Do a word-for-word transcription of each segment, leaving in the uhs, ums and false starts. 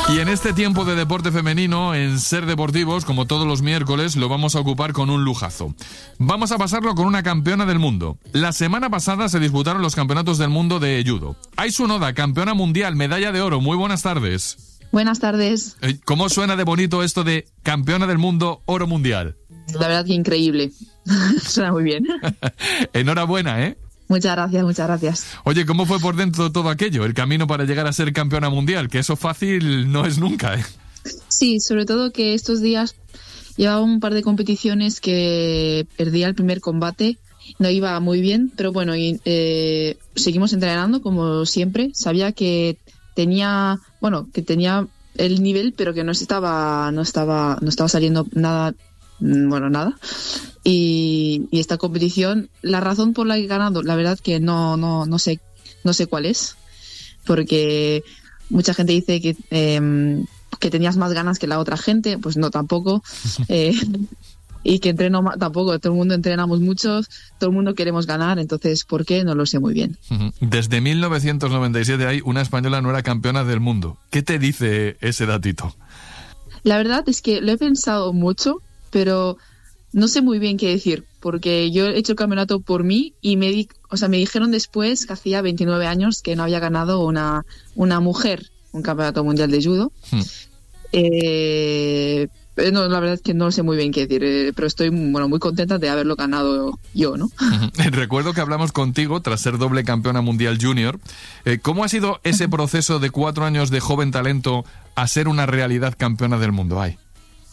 Y en este tiempo de deporte femenino, en Ser Deportivos, como todos los miércoles, lo vamos a ocupar con un lujazo. Vamos a pasarlo con una campeona del mundo. La semana pasada se disputaron los campeonatos del mundo de judo. Aisu Noda, campeona mundial, medalla de oro. Muy buenas tardes. Buenas tardes. ¿Cómo suena de bonito esto de campeona del mundo, oro mundial? La verdad que increíble. Suena muy bien. Enhorabuena, ¿eh? Muchas gracias, muchas gracias. Oye, ¿cómo fue por dentro todo aquello? El camino para llegar a ser campeona mundial, que eso fácil no es nunca, ¿eh? Sí, sobre todo que estos días llevaba un par de competiciones que perdía el primer combate, no iba muy bien, pero bueno, y, eh, seguimos entrenando como siempre. Sabía que tenía, bueno, que tenía el nivel, pero que no estaba, no estaba, no estaba saliendo nada, bueno, nada. Y, y esta competición, la razón por la que he ganado, la verdad que no, no, no sé, no sé cuál es, porque mucha gente dice que, eh, que tenías más ganas que la otra gente, pues no, tampoco, eh, y que entreno más, tampoco, todo el mundo entrenamos mucho, todo el mundo queremos ganar, entonces, ¿por qué? No lo sé muy bien. Desde mil novecientos noventa y siete hay una española no era campeona del mundo. ¿Qué te dice ese datito? La verdad es que lo he pensado mucho, pero no sé muy bien qué decir, porque yo he hecho el campeonato por mí y me, di, o sea, me dijeron después que hacía veintinueve años que no había ganado una, una mujer un campeonato mundial de judo. Hmm. Eh, no, la verdad es que no sé muy bien qué decir, eh, pero estoy bueno, muy contenta de haberlo ganado yo, ¿no? Recuerdo que hablamos contigo tras ser doble campeona mundial junior. Eh, ¿Cómo ha sido ese proceso de cuatro años de joven talento a ser una realidad campeona del mundo? Ay.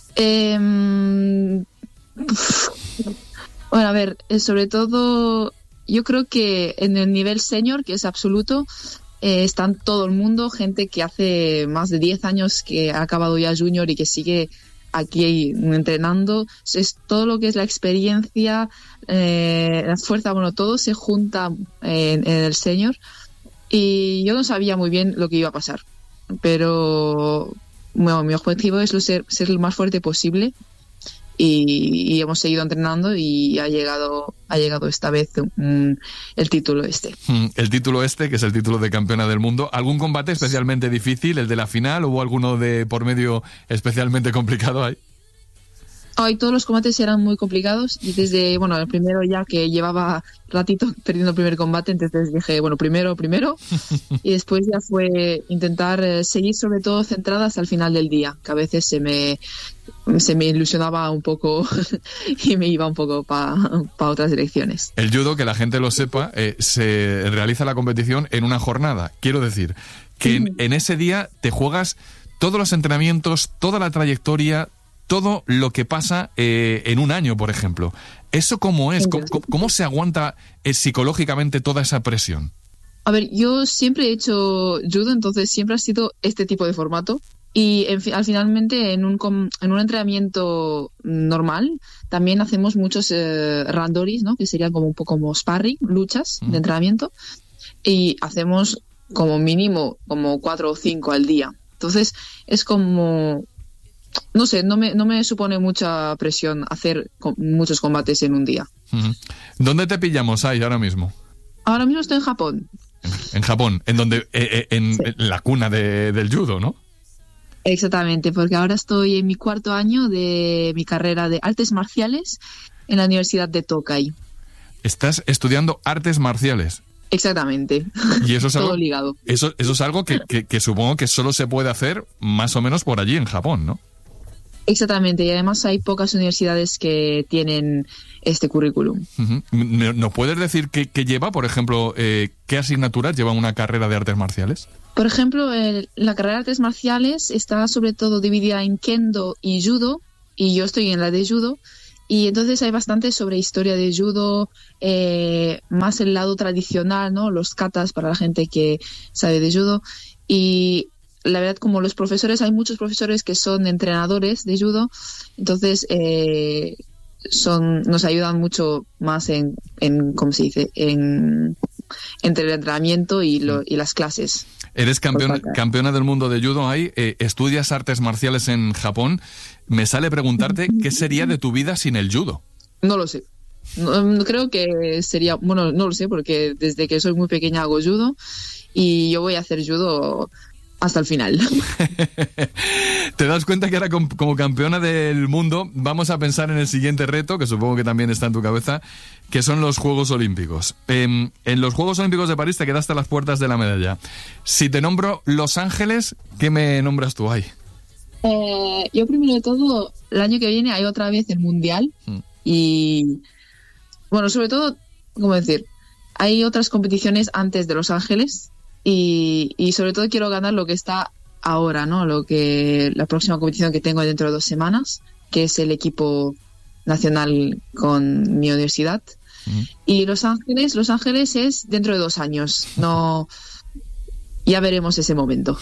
Eh, Bueno, a ver, sobre todo yo creo que en el nivel senior, que es absoluto, eh, están todo el mundo, gente que hace más de diez años que ha acabado ya junior y que sigue aquí entrenando. Es todo lo que es la experiencia, eh, la fuerza, bueno, todo se junta en, en el senior y yo no sabía muy bien lo que iba a pasar, pero bueno, mi objetivo es ser, ser lo más fuerte posible. Y, y hemos seguido entrenando y ha llegado ha llegado esta vez um, el título este. El título este, que es el título de campeona del mundo. ¿Algún combate especialmente difícil, el de la final, o hubo alguno de por medio especialmente complicado ahí? Hoy todos los combates eran muy complicados y desde, bueno, el primero ya que llevaba ratito perdiendo el primer combate, entonces dije, bueno, primero, primero, y después ya fue intentar eh, seguir sobre todo centradas al final del día, que a veces se me, se me ilusionaba un poco y me iba un poco para pa otras direcciones. El judo, que la gente lo sepa, eh, se realiza la competición en una jornada. Quiero decir que en, en ese día te juegas todos los entrenamientos, toda la trayectoria, todo lo que pasa eh, en un año, por ejemplo. ¿Eso cómo es? ¿Cómo, cómo se aguanta eh, psicológicamente toda esa presión? A ver, yo siempre he hecho judo, entonces siempre ha sido este tipo de formato. Y en fi- al finalmente en un, en un entrenamiento normal también hacemos muchos eh, randoris, ¿no? Que serían como un poco como sparring, luchas mm. de entrenamiento. Y hacemos como mínimo como cuatro o cinco al día. Entonces es como... No sé, no me, no me supone mucha presión hacer com- muchos combates en un día. Uh-huh. ¿Dónde te pillamos ahí ahora mismo? Ahora mismo estoy en Japón. En, en Japón, en donde eh, eh, en, sí. en la cuna de, del judo, ¿no? Exactamente, porque ahora estoy en mi cuarto año de mi carrera de artes marciales en la Universidad de Tokai. Estás estudiando artes marciales. Exactamente. Y eso es algo, todo ligado. Eso, eso es algo que, que, que supongo que solo se puede hacer más o menos por allí en Japón, ¿no? Exactamente, y además hay pocas universidades que tienen este currículum. Uh-huh. ¿Nos puedes decir qué, qué lleva, por ejemplo, eh, qué asignaturas lleva una carrera de artes marciales? Por ejemplo, el, la carrera de artes marciales está sobre todo dividida en kendo y judo, y yo estoy en la de judo, y entonces hay bastante sobre historia de judo, eh, más el lado tradicional, ¿no? Los katas para la gente que sabe de judo, y la verdad, como los profesores, hay muchos profesores que son entrenadores de judo, entonces eh, son nos ayudan mucho más en, en ¿cómo se dice? En, entre el entrenamiento y, lo, y las clases. Eres campeona, campeona del mundo de judo ahí, eh, estudias artes marciales en Japón. Me sale preguntarte qué sería de tu vida sin el judo. No lo sé. No, creo que sería, bueno, no lo sé, porque desde que soy muy pequeña hago judo y yo voy a hacer judo hasta el final. Te das cuenta que ahora como campeona del mundo vamos a pensar en el siguiente reto, que supongo que también está en tu cabeza, que son los Juegos Olímpicos. Eh, en los Juegos Olímpicos de París te quedaste a las puertas de la medalla. Si te nombro Los Ángeles, ¿qué me nombras tú ahí? Eh, yo primero de todo, el año que viene hay otra vez el Mundial mm. y, bueno, sobre todo, ¿cómo decir? Hay otras competiciones antes de Los Ángeles y, y sobre todo quiero ganar lo que está ahora, ¿no? Lo que la próxima competición que tengo dentro de dos semanas, que es el equipo nacional con mi universidad. Mm. Y Los Ángeles, Los Ángeles es dentro de dos años, no... Ya veremos ese momento.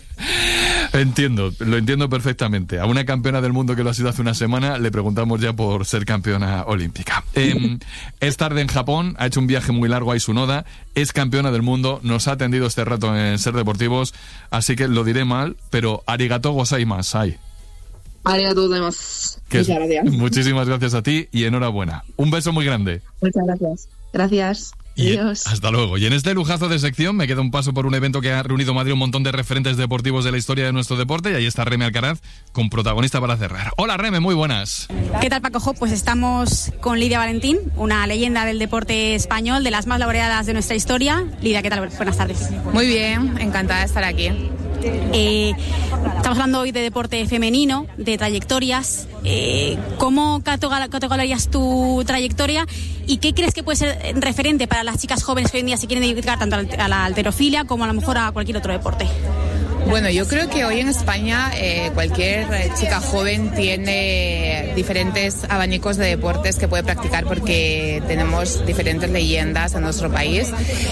Entiendo, lo entiendo perfectamente. A una campeona del mundo que lo ha sido hace una semana le preguntamos ya por ser campeona olímpica. Eh, es tarde en Japón, ha hecho un viaje muy largo a Isunoda, es campeona del mundo, nos ha atendido este rato en Ser Deportivos, así que lo diré mal, pero arigato gozaimashai. Arigato gozaimasu. Muchas gracias. Muchísimas gracias a ti y enhorabuena. Un beso muy grande. Muchas gracias. Gracias. Y Adiós. Hasta luego. Y en este lujazo de sección me queda un paso por un evento que ha reunido en Madrid un montón de referentes deportivos de la historia de nuestro deporte, y ahí está Reme Alcaraz con protagonista para cerrar. Hola Reme, muy buenas. ¿Qué tal, Paco Jo? Pues estamos con Lidia Valentín, una leyenda del deporte español, de las más laureadas de nuestra historia. Lidia, ¿qué tal? Buenas tardes. Muy bien, encantada de estar aquí. Eh, estamos hablando hoy de deporte femenino, de trayectorias. Eh, ¿Cómo catalogarías tu trayectoria y qué crees que puede ser referente para las chicas jóvenes que hoy en día se quieren dedicar tanto a la halterofilia como a lo mejor a cualquier otro deporte? Bueno, yo creo que hoy en España eh, cualquier chica joven tiene diferentes abanicos de deportes que puede practicar porque tenemos diferentes leyendas en nuestro país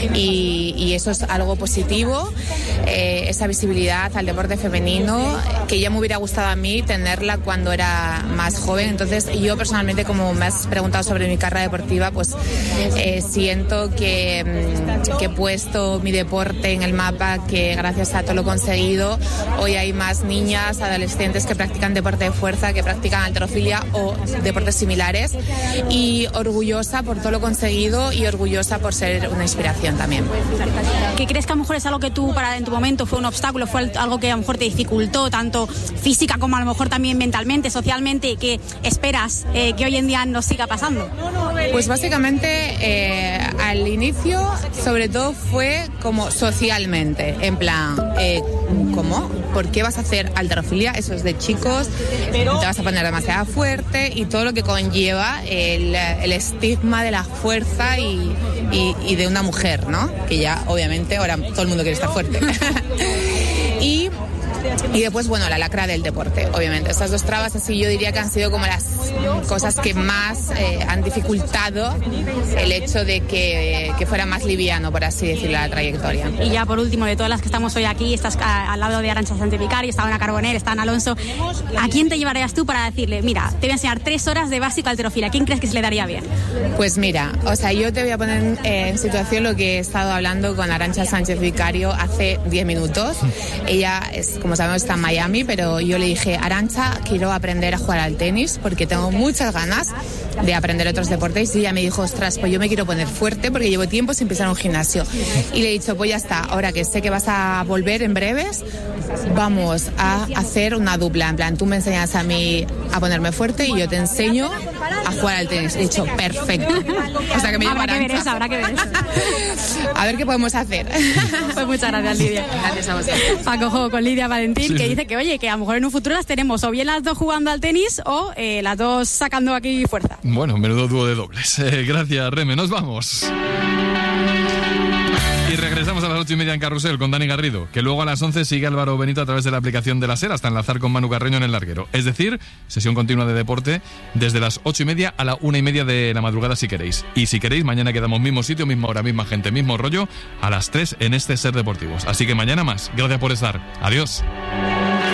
y, y eso es algo positivo, eh, esa visibilidad al deporte femenino que ya me hubiera gustado a mí tenerla cuando era más joven. Entonces yo personalmente, como me has preguntado sobre mi carrera deportiva, pues eh, siento que, que he puesto mi deporte en el mapa, que gracias a todo lo conseguido hoy hay más niñas, adolescentes que practican deporte de fuerza, que practican halterofilia o deportes similares, y orgullosa por todo lo conseguido y orgullosa por ser una inspiración también. ¿Qué crees que a lo mejor es algo que tú para en tu momento fue un obstáculo, fue algo que a lo mejor te dificultó tanto física como a lo mejor también mentalmente, socialmente, y que esperas eh, que hoy en día nos siga pasando? Pues básicamente eh, al inicio sobre todo fue como socialmente, en plan eh, ¿cómo? ¿Por qué vas a hacer halterofilia? Eso es de chicos, te vas a poner demasiado fuerte y todo lo que conlleva el, el estigma de la fuerza y, y, y de una mujer, ¿no? Que ya obviamente ahora todo el mundo quiere estar fuerte. y Y después, bueno, la lacra del deporte, obviamente. Esas dos trabas, así yo diría que han sido como las cosas que más eh, han dificultado el hecho de que, que fuera más liviano, por así decirlo, la trayectoria. Y ya por último, de todas las que estamos hoy aquí, estás a, al lado de Arantxa Sánchez Vicario, está Ana Carbonell, está Ana Alonso. ¿A quién te llevarías tú para decirle, mira, te voy a enseñar tres horas de básico halterofilia? ¿A quién crees que se le daría bien? Pues mira, o sea, yo te voy a poner eh, en situación lo que he estado hablando con Arantxa Sánchez Vicario hace diez minutos. Ella es, como sabemos, está en Miami, pero yo le dije, Arantxa, quiero aprender a jugar al tenis porque tengo muchas ganas de aprender otros deportes, y ella me dijo, ostras, pues yo me quiero poner fuerte porque llevo tiempo sin pisar un gimnasio. Y le he dicho, pues ya está, ahora que sé que vas a volver en breves, vamos a hacer una dupla, en plan, tú me enseñas a mí a ponerme fuerte y yo te enseño a jugar al tenis. He dicho, perfecto. O sea que me llamo Habrá que ver Arantxa. eso, habrá que ver eso. A ver qué podemos hacer. Pues muchas gracias, Lidia. Gracias a vosotros. Paco Jo con Lidia Valentín, Sí, que sí. dice que, oye, que a lo mejor en un futuro las tenemos o bien las dos jugando al tenis o eh, las dos sacando aquí fuerza. Bueno, menudo dúo de dobles. Eh, gracias, Reme. Nos vamos. Y regresamos a las ocho y media en Carrusel con Dani Garrido, que luego a las once sigue Álvaro Benito a través de la aplicación de la SER hasta enlazar con Manu Carreño en el larguero. Es decir, sesión continua de deporte desde las ocho y media a la una y media de la madrugada si queréis. Y si queréis, mañana quedamos mismo sitio, misma hora, misma gente, mismo rollo, a las tres en este Ser Deportivos. Así que mañana más. Gracias por estar. Adiós.